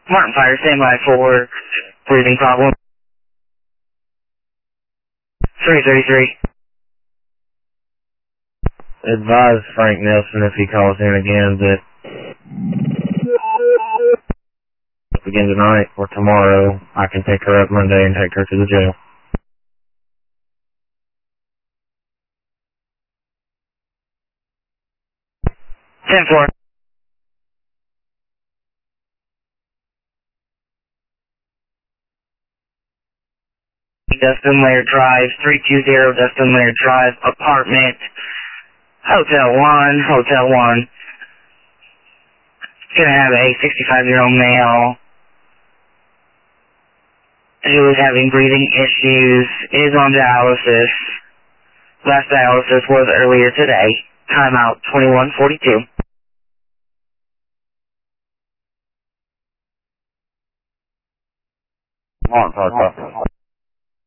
Martin Fire, standby for breathing problem. 333. Advise Frank Nelson if he calls in again that again tonight or tomorrow, I can pick her up Monday and take her to the jail. Ten four. Dustin Laird Drive, 320 Dustin Laird Drive, apartment, Hotel 1. Gonna have a 65-year-old male who is having breathing issues, is on dialysis. Last dialysis was earlier today. Timeout 21:42. Martin Fire.